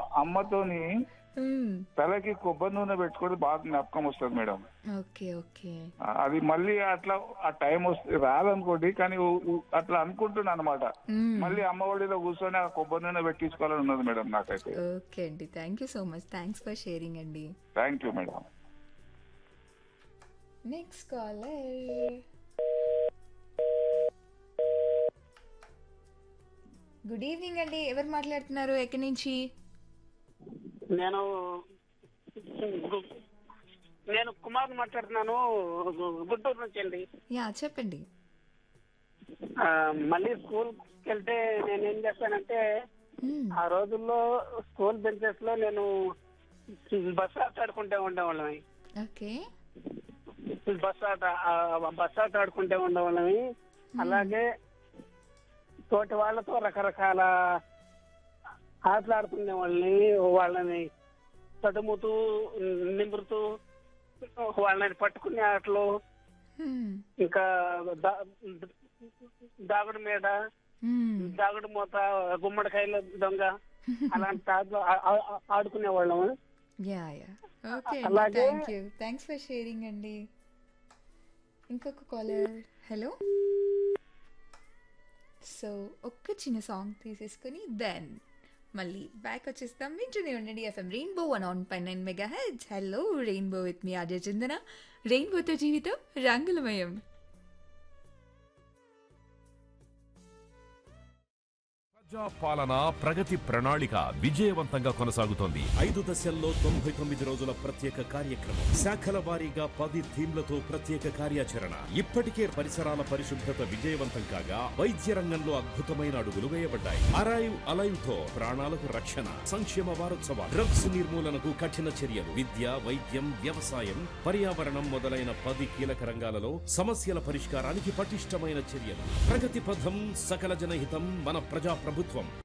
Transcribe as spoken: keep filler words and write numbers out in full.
అమ్మ అమ్మతోని హ్మ్. తలకి కొబ్బరి నూనె పెట్టుకుంటే బాగా జ్ఞాపకం వస్తుంది మేడం. ఓకే. ఓకే. ఆ, అది మళ్ళీ అట్లా ఆ టైం వస్తే రాదనుకోండి, కానీ ఊ- ఊ- అట్లా అనుకుంటున్నా అనమాట. హ్మ్. మళ్ళీ అమ్మ ఒడిలో కూర్చొని ఆ కొబ్బరి నూనె పెట్టించుకోవాలని ఉన్నది మేడం నాకైతే. ఓకే అండి. Thank you so much. Thanks for sharing అండి. Thank you madam. Next caller. Good evening అండి. ఎవరు మాట్లాడుతున్నారు? ఎక్కడి నుంచి? నేను గు- నేను కుమార్ మాట్లాడుతున్నాను, గు- గుంటూరు నుంచి అండి. యా చెప్పండి. ఆ, మళ్ళీ స్కూల్కి వెళ్తే నేను ఏం చేస్తానంటే, మ్మ్. ఆ రోజుల్లో స్కూల్ బెంచెస్ లో నేను బస్ ఆట ఆడుకుంటే ఉండేవాళ్ళమి. ఓకే. బస్ ఆట ఆ, బస్ ఆట ఆడుకుంటే ఉండేవాళ్ళమి. అలాగే తోటి వాళ్ళతో రకరకాల ఆటలు ఆడుకునే వాళ్ళని వాళ్ళని తడుముతూ నిమురుతూ వాళ్ళని పట్టుకునే ఆటలు, మ్మ్. ఇంకా దా- దాగుడు మీద, మ్మ్. దాగుడు మూత, గుమ్మడికాయల దొంగ, అలాంటి ఆటలు ఆ- ఆ- ఆడుకునే వాళ్ళము. యా యా ఓకే అండి. అలాగే- thank you. Thanks for sharing అండి. ఇంకొక కాలర్. హలో. సో ఒక్క చిన్న సాంగ్ తీసేసుకొని దెన్ మళ్ళీ బ్యాక్ వచ్చేస్తాం. వింటూనే ఉండండి FM rainbow one on pi nine mega heads. Hello rainbow with me Ajay చందన. రెయిన్బోతో జీవితం రంగులమయం. ప్రజా పాలన ప్రగతి ప్రణాళిక విజయవంతంగా కొనసాగుతోంది. ఐదు దశల్లో తొంభై తొమ్మిది రోజుల ప్రత్యేక కార్యక్రమం, శాఖల వారీగా పది థీమ్లతో ప్రత్యేక కార్యాచరణ. ఇప్పటికే పరిసరాల పరిశుభ్రత విజయవంతం కాగా వైద్య రంగంలో అద్భుతమైన అడుగులు వేయబడ్డాయి. అరైవ్ అలైవ్ తో ప్రాణాలకు రక్షణ. సంక్షేమ వారోత్సవాలు, డ్రగ్స్ నిర్మూలనకు కఠిన చర్యలు, విద్య, వైద్యం, వ్యవసాయం, పర్యావరణం మొదలైన పది కీలక రంగాలలో సమస్యల పరిష్కారానికి పటిష్టమైన చర్యలు. ప్రగతి పథం, సకల జనహితం, మన ప్రజా ప్రభుత్వం.